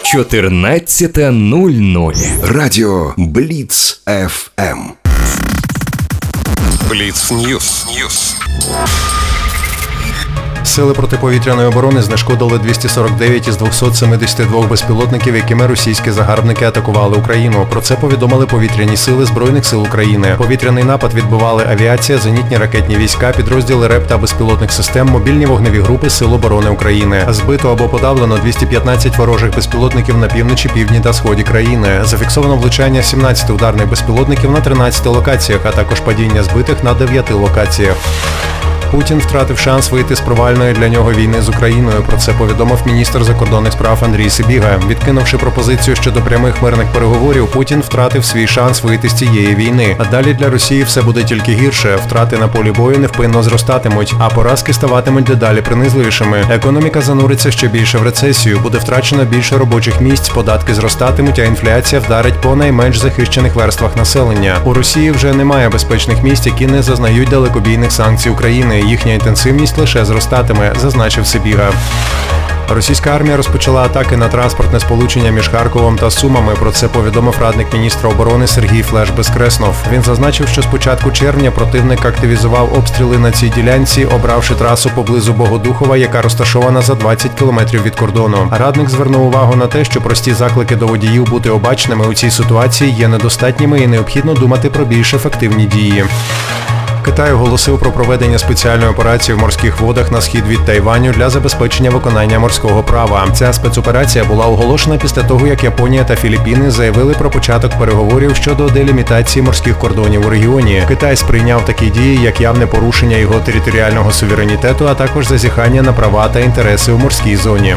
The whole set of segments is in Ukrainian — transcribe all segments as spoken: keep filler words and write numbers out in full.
чотирнадцята нуль нуль. Радіо Бліц еф ем. Бліц Ньюс. Ньюс. Сили протиповітряної оборони знешкодили двісті сорок дев'ять із двохсот семидесяти двох безпілотників, якими російські загарбники атакували Україну. Про це повідомили повітряні сили Збройних сил України. Повітряний напад відбивали авіація, зенітні ракетні війська, підрозділи РЕП та безпілотних систем, мобільні вогневі групи Сил оборони України. Збито або подавлено двісті п'ятнадцять ворожих безпілотників на півночі, півдні та сході країни. Зафіксовано влучання сімнадцяти ударних безпілотників на тринадцяти локаціях, а також падіння збитих на дев'яти локаціях. Путін втратив шанс вийти з провальної для нього війни з Україною. Про це повідомив міністр закордонних справ Андрій Сибіга. Відкинувши пропозицію щодо прямих мирних переговорів, Путін втратив свій шанс вийти з цієї війни. А далі для Росії все буде тільки гірше. Втрати на полі бою невпинно зростатимуть, а поразки ставатимуть дедалі принизливішими. Економіка зануриться ще більше в рецесію, буде втрачено більше робочих місць, податки зростатимуть, а інфляція вдарить по найменш захищених верствах населення. У Росії вже немає безпечних місць, які не зазнають далекобійних санкцій України. Їхня інтенсивність лише зростатиме, зазначив Сибіга. Російська армія розпочала атаки на транспортне сполучення між Харковом та Сумами. Про це повідомив радник міністра оборони Сергій Флеш Безкреснов. Він зазначив, що з початку червня противник активізував обстріли на цій ділянці, обравши трасу поблизу Богодухова, яка розташована за двадцять кілометрів від кордону. Радник звернув увагу на те, що прості заклики до водіїв бути обачними у цій ситуації є недостатніми і необхідно думати про більш ефективні дії. Китай оголосив про проведення спеціальної операції в морських водах на схід від Тайваню для забезпечення виконання морського права. Ця спецоперація була оголошена після того, як Японія та Філіппіни заявили про початок переговорів щодо делімітації морських кордонів у регіоні. Китай сприйняв такі дії як явне порушення його територіального суверенітету, а також зазіхання на права та інтереси у морській зоні.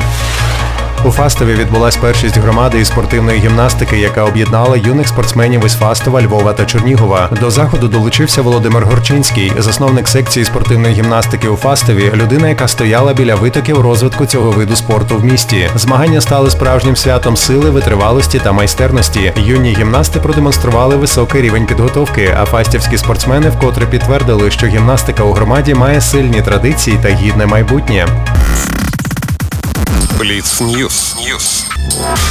У Фастові відбулась першість громади із спортивної гімнастики, яка об'єднала юних спортсменів із Фастова, Львова та Чернігова. До заходу долучився Володимир Горчинський, засновник секції спортивної гімнастики у Фастові, людина, яка стояла біля витоків розвитку цього виду спорту в місті. Змагання стали справжнім святом сили, витривалості та майстерності. Юні гімнасти продемонстрували високий рівень підготовки, а фастівські спортсмени вкотре підтвердили, що гімнастика у громаді має сильні традиції та гідне майбутнє. Бліц Ньюс. Ньюс.